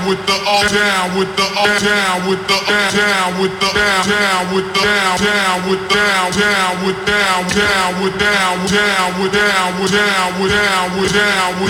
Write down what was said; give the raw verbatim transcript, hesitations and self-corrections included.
with the all down with the all down with the down with the down down with the down down with down down with down down with down down with down with down with down with down with down